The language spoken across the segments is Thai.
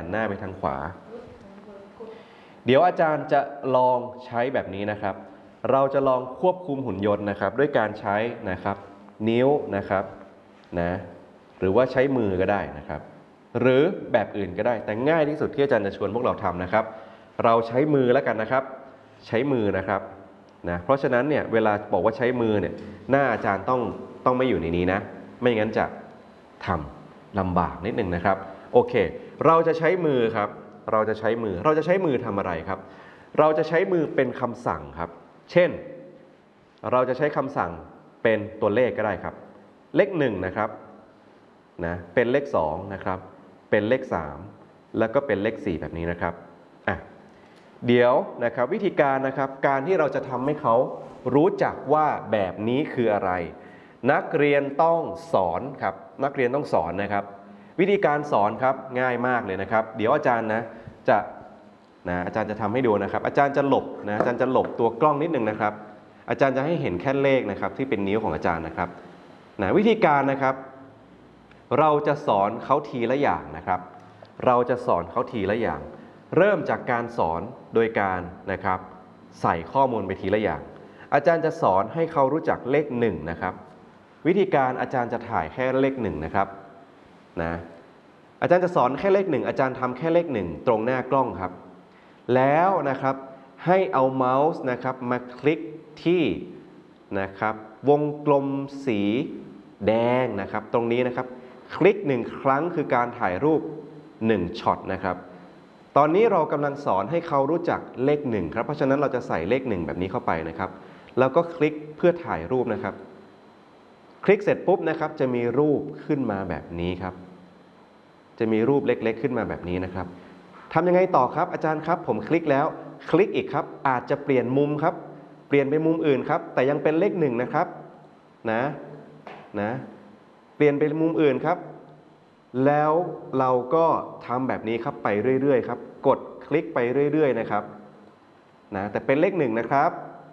นหน้าไปทางขวาเดี๋ยวอาจารย์จะลองใช้แบบนี้นะครับเราจะลองควบคุมหุ่นยนต์นะครับด้วยการใช้นะครับนิ้วนะครับนะหรือว่าใช้มือก็ได้นะครับหรือแบบอื่นก็ได้แต่ง่ายที่สุดที่อาจารย์จะชวนพวกเราทำนะครับเราใช้มือแล้วกันนะครับใช้มือนะครับนะเพราะฉะนั้นเนี่ยเวลาบอกว่าใช้มือเนี่ยหน้าอาจารย์ต้องไม่อยู่ในนี้นะไม่งั้นจะทำลำบากนิดนึงนะครับโอเคเราจะใช้มือครับเราจะใช้มือทำอะไรครับเราจะใช้มือเป็นคำสั่งครับเช่นเราจะใช้คำสั่งเป็นตัวเลขก็ได้ครับเลข1นะครับนะเป็นเลข2นะครับเป็นเลข3แล้วก็เป็นเลข4แบบนี้นะครับเดี๋ยวนะครับวิธีการนะครับการที่เราจะทำให้เขารู้จักว่าแบบนี้คืออะไรนักเรียนต้องสอนครับนักเรียนต้องสอนนะครับวิธีการสอนครับง่ายมากเลยนะครับเดี๋ยวอาจารย์อาจารย์จะทำให้ดูนะครับอาจารย์จะหลบอาจารย์จะหลบตัวกล้องนิดนึงนะครับอาจารย์จะให้เห็นแค่เลขนะครับที่เป็นนิ้วของอาจารย์นะครับวิธีการนะครับเราจะสอนเขาทีละอย่างนะครับเราจะสอนเขาทีละอย่างเริ่มจากการสอนโดยการนะครับใส่ข้อมูลไปทีละอย่างอาจารย์จะสอนให้เขารู้จักเลข1นะครับวิธีการอาจารย์จะถ่ายแค่เลข1นะครับอาจารย์จะสอนแค่เลข1อาจารย์ทำแค่เลข1ตรงหน้ากล้องครับแล้วนะครับให้เอาเมาส์นะครับมาคลิกที่นะครับวงกลมสีแดงนะครับตรงนี้นะครับคลิก1ครั้งคือการถ่ายรูป1ช็อตนะครับตอนนี้เรากำลังสอนให้เขารู้จักเลข1ครับเพราะฉะนั้นเราจะใส่เลข1แบบนี้เข้าไปนะครับแล้วก็คลิกเพื่อถ่ายรูปนะครับคลิกเสร็จปุ๊บนะครับจะมีรูปขึ้นมาแบบนี้ครับจะมีรูปเล็กๆขึ้นมาแบบนี้นะครับทำยังไงต่อครับอาจารย์ครับผมคลิกแล้วคลิกอีกครับอาจจะเปลี่ยนมุมครับเปลี่ยนไปมุมอื่นครับแต่ยังเป็นเลข1นะครับเปลี่ยนไปมุมอื่นครับแล้วเราก็ทำแบบนี้ครับไปเรื่อยๆครับกดคลิกไปเรื่อยๆนะครับแต่เป็นเลข1นะครับ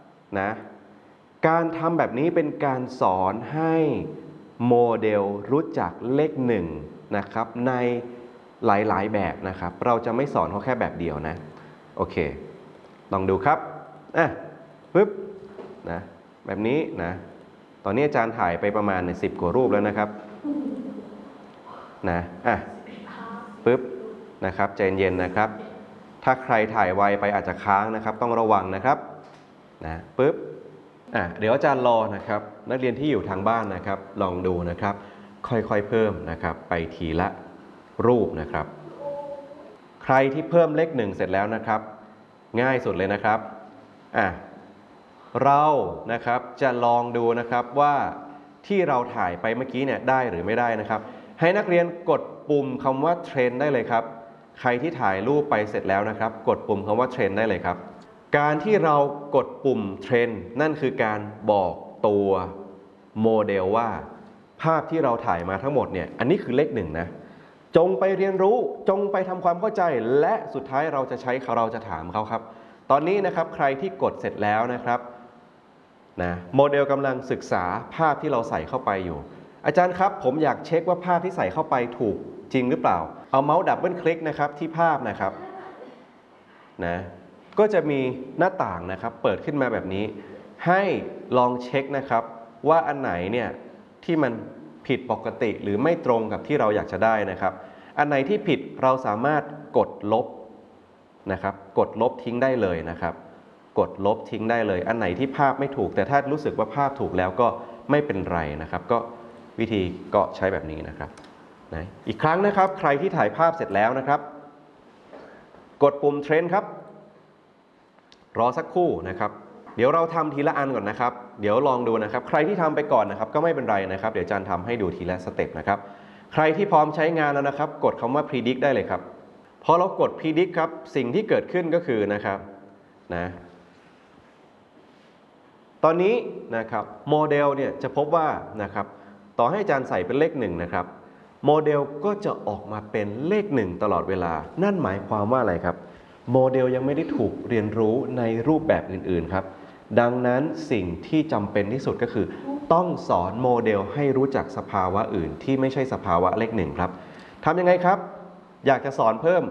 การทำแบบนี้เป็นการสอนให้โมเดลรู้จักเลข1นะครับในหลายๆแบบนะครับเราจะไม่สอนเขาแค่แบบเดียวนะโอเคลองดูครับปึ๊บแบบนี้ตอนนี้อาจารย์ถ่ายไปประมาณ10 กว่ารูปแล้วนะครับปึ๊บนะครับใจเย็นนะครับถ้าใครถ่ายไวไปอาจจะค้างนะครับต้องระวังนะครับปึ๊บเดี๋ยวอาจารย์รอนะครับนักเรียนที่อยู่ทางบ้านนะครับลองดูนะครับค่อยๆเพิ่มนะครับไปทีละรูปนะครับใครที่เพิ่มเลข1เสร็จแล้วนะครับง่ายสุดเลยนะครับเรานะครับจะลองดูนะครับว่าที่เราถ่ายไปเมื่อกี้เนี่ยได้หรือไม่ได้นะครับให้นักเรียนกดปุ่มคำว่าเทรนได้เลยครับใครที่ถ่ายรูปไปเสร็จแล้วนะครับกดปุ่มคำว่าเทรนได้เลยครับการที่เรากดปุ่มเทรนนั่นคือการบอกตัวโมเดลว่าภาพที่เราถ่ายมาทั้งหมดเนี่ยอันนี้คือเลข1นะจงไปเรียนรู้จงไปทำความเข้าใจและสุดท้ายเราจะถามเขาครับตอนนี้นะครับใครที่กดเสร็จแล้วนะครับโมเดลกำลังศึกษาภาพที่เราใส่เข้าไปอยู่อาจารย์ครับผมอยากเช็คว่าภาพที่ใส่เข้าไปถูกจริงหรือเปล่าเอาเมาส์ดับเบิลคลิกนะครับที่ภาพนะครับก็จะมีหน้าต่างนะครับเปิดขึ้นมาแบบนี้ให้ลองเช็คนะครับว่าอันไหนเนี่ยที่มันผิดปกติหรือไม่ตรงกับที่เราอยากจะได้นะครับอันไหนที่ผิดเราสามารถกดลบนะครับกดลบทิ้งได้เลยนะครับกดลบทิ้งได้เลยอันไหนที่ภาพไม่ถูกแต่ถ้ารู้สึกว่าภาพถูกแล้วก็ไม่เป็นไรนะครับก็วิธีก็ใช้แบบนี้นะครับอีกครั้งนะครับใครที่ถ่ายภาพเสร็จแล้วนะครับกดปุ่มเทรนครับรอสักครู่นะครับเดี๋ยวเราทำทีละอันก่อนนะครับเดี๋ยวลองดูนะครับใครที่ทำไปก่อนนะครับก็ไม่เป็นไรนะครับเดี๋ยวอาจารย์ทำให้ดูทีละสเต็ปนะครับใครที่พร้อมใช้งานแล้วนะครับกดคำว่า predict ได้เลยครับพอเรากด predict ครับสิ่งที่เกิดขึ้นก็คือนะครับตอนนี้นะครับโมเดลเนี่ยจะพบว่านะครับต่อให้อาจารย์ใส่เป็นเลข1นะครับโมเดลก็จะออกมาเป็นเลข1ตลอดเวลานั่นหมายความว่าอะไรครับโมเดลยังไม่ได้ถูกเรียนรู้ในรูปแบบอื่นๆครับดังนั้นสิ่งที่จำเป็นที่สุดก็คือต้องสอนโมเดลให้รู้จักสภาวะอื่นที่ไม่ใช่สภาวะเลข1ครับทำยังไงครับอยากจะสอนเพิ่ม